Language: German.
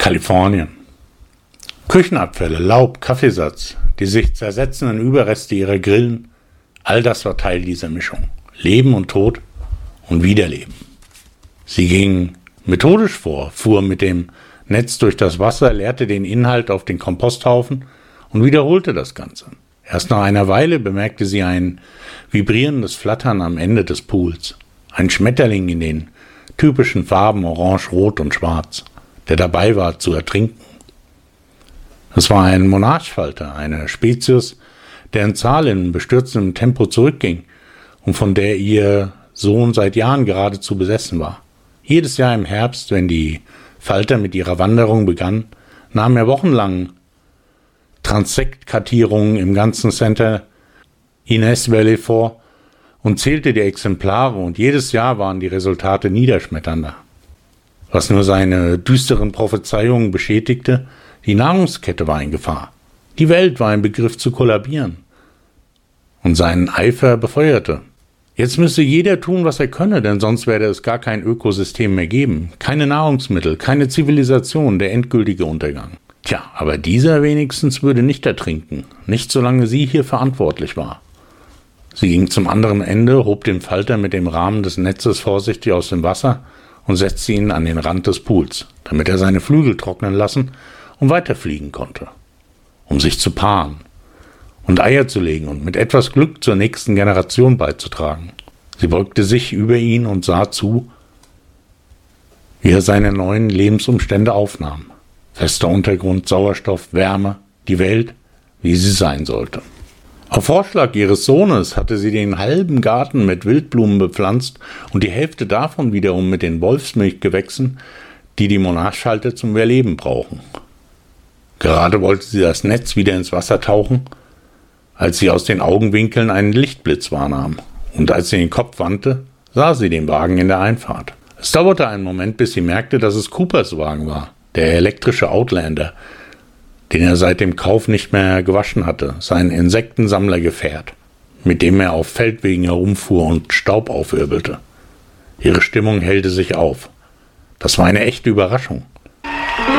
Kalifornien. Küchenabfälle, Laub, Kaffeesatz, die sich zersetzenden Überreste ihrer Grillen, all das war Teil dieser Mischung. Leben und Tod und Wiederleben. Sie ging methodisch vor, fuhr mit dem Netz durch das Wasser, leerte den Inhalt auf den Komposthaufen und wiederholte das Ganze. Erst nach einer Weile bemerkte sie ein vibrierendes Flattern am Ende des Pools. Ein Schmetterling in den typischen Farben Orange, Rot und Schwarz, der dabei war zu ertrinken. Es war ein Monarchfalter, eine Spezies, deren Zahl in bestürzendem Tempo zurückging und von der ihr Sohn seit Jahren geradezu besessen war. Jedes Jahr im Herbst, wenn die Falter mit ihrer Wanderung begann, nahm er wochenlang Transektkartierungen im ganzen Center Innes Valley vor und zählte die Exemplare, und jedes Jahr waren die Resultate niederschmetternder. Was nur seine düsteren Prophezeiungen bestätigte: die Nahrungskette war in Gefahr. Die Welt war im Begriff zu kollabieren. Und seinen Eifer befeuerte. Jetzt müsse jeder tun, was er könne, denn sonst werde es gar kein Ökosystem mehr geben. Keine Nahrungsmittel, keine Zivilisation, der endgültige Untergang. Tja, aber dieser wenigstens würde nicht ertrinken, nicht solange sie hier verantwortlich war. Sie ging zum anderen Ende, hob den Falter mit dem Rahmen des Netzes vorsichtig aus dem Wasser und setzte ihn an den Rand des Pools, damit er seine Flügel trocknen lassen und weiterfliegen konnte, um sich zu paaren und Eier zu legen und mit etwas Glück zur nächsten Generation beizutragen. Sie beugte sich über ihn und sah zu, wie er seine neuen Lebensumstände aufnahm. Fester Untergrund, Sauerstoff, Wärme, die Welt, wie sie sein sollte. Auf Vorschlag ihres Sohnes hatte sie den halben Garten mit Wildblumen bepflanzt und die Hälfte davon wiederum mit den Wolfsmilchgewächsen, die die Monarchfalter zum Überleben brauchen. Gerade wollte sie das Netz wieder ins Wasser tauchen, als sie aus den Augenwinkeln einen Lichtblitz wahrnahm, und als sie den Kopf wandte, sah sie den Wagen in der Einfahrt. Es dauerte einen Moment, bis sie merkte, dass es Coopers Wagen war, der elektrische Outlander, den er seit dem Kauf nicht mehr gewaschen hatte, sein Insektensammlergefährt, mit dem er auf Feldwegen herumfuhr und Staub aufwirbelte. Ihre Stimmung hellte sich auf. Das war eine echte Überraschung.